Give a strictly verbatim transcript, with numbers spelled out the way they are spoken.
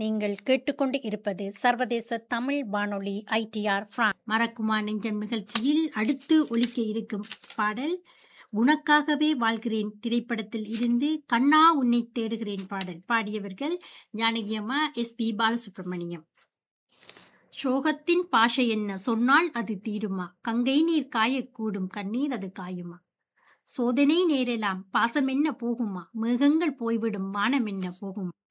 நீங்கள் கேட்டுக்கொண்டு இருப்பது சர்வதேச தமிழ் வானொலி ஐடிஆர் பிரான்ஸ். மறக்குமா நெஞ்சம் நிகழ்ச்சியில் அடுத்து ஒலிக்க இருக்கும் பாடல் உனக்காகவே வாழ்கிறேன் திரைப்படத்தில் இருந்து கண்ணா உன்னை தேடுகிறேன் பாடல். பாடியவர்கள் ஜானகி அம்மா, எஸ் பி பாலசுப்ரமணியம். சோகத்தின் பாஷை என்ன சொன்னால் அது தீருமா, கங்கை நீர் காயக்கூடும் கண்ணீர் அது காயுமா, சோதனை நேரலாம் பாசம் என்ன போகுமா, மேகங்கள் போய்விடும் வானம் என்ன போகுமா,